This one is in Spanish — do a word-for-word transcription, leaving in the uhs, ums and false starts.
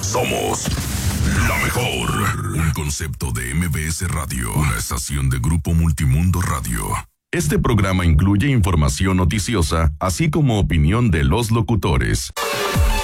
Somos la mejor. Un concepto de M B S Radio, una estación de Grupo Multimundo Radio. Este programa incluye información noticiosa, así como opinión de los locutores.